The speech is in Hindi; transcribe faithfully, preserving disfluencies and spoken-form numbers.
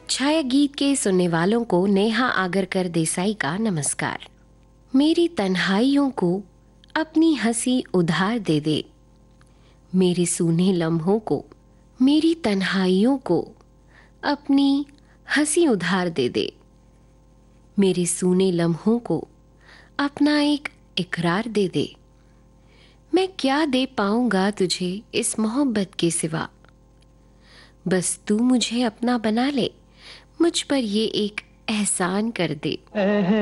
छाया गीत के सुनने वालों को नेहा आगरकर देसाई का नमस्कार। मेरी तन्हाइयों को अपनी हंसी उधार दे दे, मेरे सूने लम्हों को, मेरी तन्हाइयों को अपनी हंसी उधार दे दे, मेरे सूने लम्हों को अपना एक इकरार दे दे। मैं क्या दे पाऊंगा तुझे इस मोहब्बत के सिवा, बस तू मुझे अपना बना ले, मुझ पर ये एक एहसान कर दे।